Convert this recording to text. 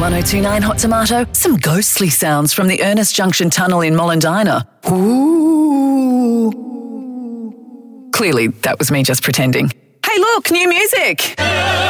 1029 Hot Tomato, some ghostly sounds from the Ernest Junction Tunnel in Mollendina. Ooh. Clearly, that was me just pretending. Hey, look, new music.